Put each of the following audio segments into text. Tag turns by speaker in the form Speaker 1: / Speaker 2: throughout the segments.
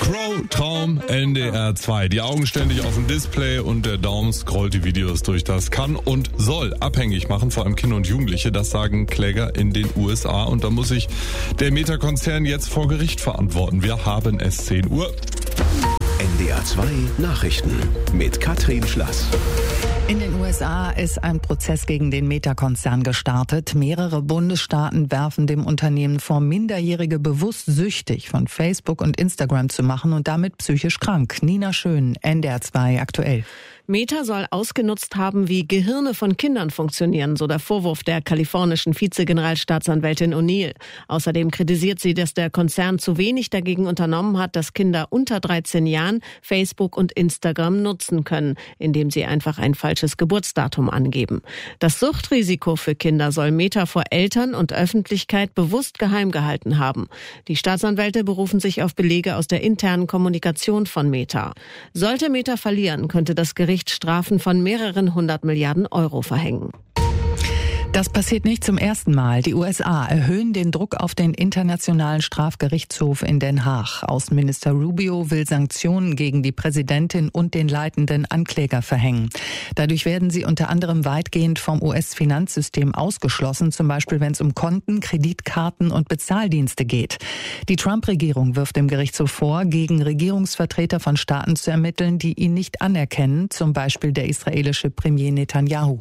Speaker 1: Crow, Traum, NDR 2. Die Augen ständig auf dem Display und der Daumen scrollt die Videos durch. Das kann und soll abhängig machen, vor allem Kinder und Jugendliche. Das sagen Kläger in den USA. Und da muss sich der Meta-Konzern jetzt vor Gericht verantworten. Wir haben es 10 Uhr.
Speaker 2: NDR 2 Nachrichten mit Katrin Schlass.
Speaker 3: In den USA ist ein Prozess gegen den Meta-Konzern gestartet. Mehrere Bundesstaaten werfen dem Unternehmen vor, Minderjährige bewusst süchtig von Facebook und Instagram zu machen und damit psychisch krank. Nina Schön, NDR 2 aktuell.
Speaker 4: Meta soll ausgenutzt haben, wie Gehirne von Kindern funktionieren, so der Vorwurf der kalifornischen Vizegeneralstaatsanwältin O'Neill. Außerdem kritisiert sie, dass der Konzern zu wenig dagegen unternommen hat, dass Kinder unter 13 Jahren Facebook und Instagram nutzen können, indem sie einfach ein falsches Geburtsdatum angeben. Das Suchtrisiko für Kinder soll Meta vor Eltern und Öffentlichkeit bewusst geheim gehalten haben. Die Staatsanwälte berufen sich auf Belege aus der internen Kommunikation von Meta. Sollte Meta verlieren, könnte das Gericht Strafen von mehreren 100 Milliarden Euro verhängen.
Speaker 3: Das passiert nicht zum ersten Mal. Die USA erhöhen den Druck auf den Internationalen Strafgerichtshof in Den Haag. Außenminister Rubio will Sanktionen gegen die Präsidentin und den leitenden Ankläger verhängen. Dadurch werden sie unter anderem weitgehend vom US-Finanzsystem ausgeschlossen, zum Beispiel wenn es um Konten, Kreditkarten und Bezahldienste geht. Die Trump-Regierung wirft dem Gerichtshof vor, gegen Regierungsvertreter von Staaten zu ermitteln, die ihn nicht anerkennen, zum Beispiel der israelische Premier Netanyahu.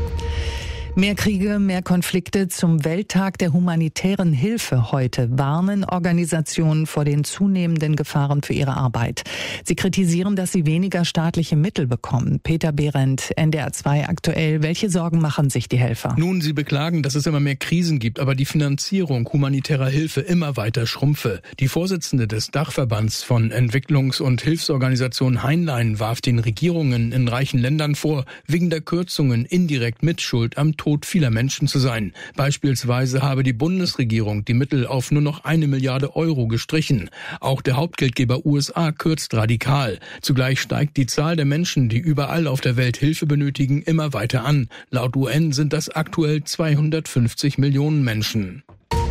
Speaker 3: Mehr Kriege, mehr Konflikte. Zum Welttag der humanitären Hilfe heute warnen Organisationen vor den zunehmenden Gefahren für ihre Arbeit. Sie kritisieren, dass sie weniger staatliche Mittel bekommen. Peter Behrendt, NDR 2 aktuell. Welche Sorgen machen sich die Helfer?
Speaker 5: Nun, sie beklagen, dass es immer mehr Krisen gibt, aber die Finanzierung humanitärer Hilfe immer weiter schrumpfe. Die Vorsitzende des Dachverbands von Entwicklungs- und Hilfsorganisationen Heinlein warf den Regierungen in reichen Ländern vor, wegen der Kürzungen indirekt Mitschuld am Tod vieler Menschen zu sein. Beispielsweise habe die Bundesregierung die Mittel auf nur noch 1 Milliarde Euro gestrichen. Auch der Hauptgeldgeber USA kürzt radikal. Zugleich steigt die Zahl der Menschen, die überall auf der Welt Hilfe benötigen, immer weiter an. Laut UN sind das aktuell 250 Millionen Menschen.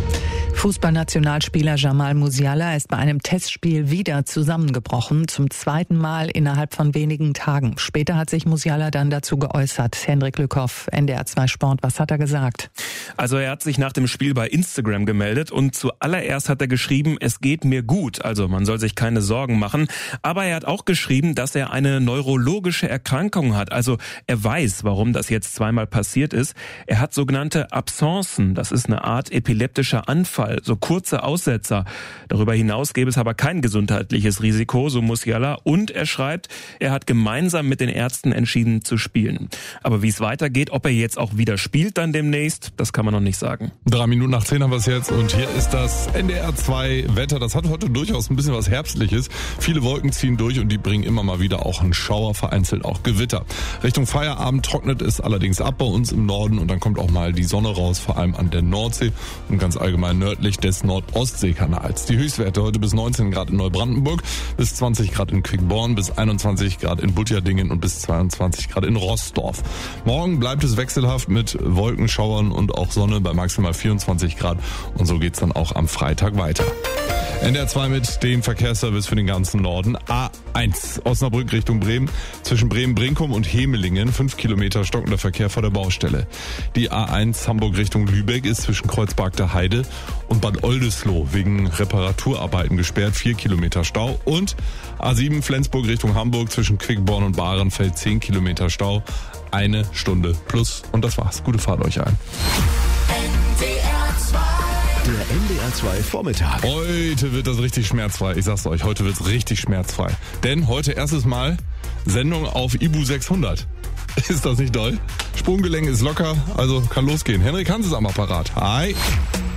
Speaker 3: Fußballnationalspieler Jamal Musiala ist bei einem Testspiel wieder zusammengebrochen, zum 2. Mal innerhalb von wenigen Tagen. Später hat sich Musiala dann dazu geäußert. Hendrik Lückhoff, NDR 2 Sport, was hat er gesagt?
Speaker 6: Also er hat sich nach dem Spiel bei Instagram gemeldet und zuallererst hat er geschrieben, es geht mir gut, also man soll sich keine Sorgen machen. Aber er hat auch geschrieben, dass er eine neurologische Erkrankung hat, also er weiß, warum das jetzt zweimal passiert ist. Er hat sogenannte Absencen, das ist eine Art epileptischer Anfall, so kurze Aussetzer. Darüber hinaus gäbe es aber kein gesundheitliches Risiko, so Musiala. Und er schreibt, er hat gemeinsam mit den Ärzten entschieden zu spielen. Aber wie es weitergeht, ob er jetzt auch wieder spielt dann demnächst, das kann man noch nicht sagen.
Speaker 1: 3 Minuten nach 10 haben wir es jetzt und hier ist das NDR 2 Wetter. Das hat heute durchaus ein bisschen was Herbstliches. Viele Wolken ziehen durch und die bringen immer mal wieder auch einen Schauer, vereinzelt auch Gewitter. Richtung Feierabend trocknet es allerdings ab bei uns im Norden und dann kommt auch mal die Sonne raus, vor allem an der Nordsee und ganz allgemein nördlich des Nord-Ostsee-Kanals. Die Höchstwerte heute bis 19 Grad in Neubrandenburg, bis 20 Grad in Quickborn, bis 21 Grad in Butjadingen und bis 22 Grad in Roßdorf. Morgen bleibt es wechselhaft mit Wolkenschauern und auch Sonne bei maximal 24 Grad und so geht's dann auch am Freitag weiter. NDR 2 mit dem Verkehrsservice für den ganzen Norden. A1 Osnabrück Richtung Bremen. Zwischen Bremen-Brinkum und Hemelingen 5 Kilometer stockender Verkehr vor der Baustelle. Die A1 Hamburg Richtung Lübeck ist zwischen Kreuzberg der Heide und Bad Oldesloe wegen Reparaturarbeiten gesperrt. 4 Kilometer Stau. Und A7 Flensburg Richtung Hamburg zwischen Quickborn und Bahrenfeld 10 Kilometer Stau. 1 Stunde plus. Und das war's. Gute Fahrt euch allen.
Speaker 2: Der NDR 2 Vormittag.
Speaker 1: Heute wird das richtig schmerzfrei. Ich sag's euch, heute wird's richtig schmerzfrei. Denn heute erstes Mal Sendung auf IBU 600. Ist das nicht doll? Sprunggelenk ist locker, also kann losgehen. Henrik Hans ist am Apparat. Hi.